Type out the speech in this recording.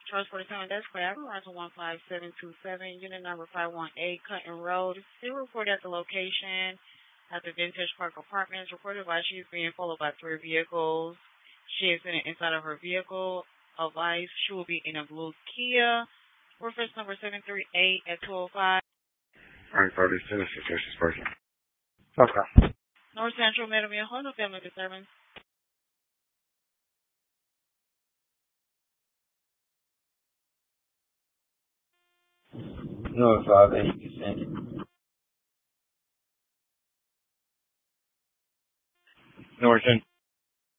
Charles 47, that's correct. Arrival 15727, unit number 518, Cutton Road. Still reported at the location at the Vintage Park Apartments. Reported by she is being followed by 3 vehicles. She is sitting inside of her vehicle. Advice, she will be in a blue Kia. Reference number 738 at 205. Alright, 30 Genesis, this person. Okay. North Central Meadowville, hold no family disturbance. No, it's all that you can send it. Norton.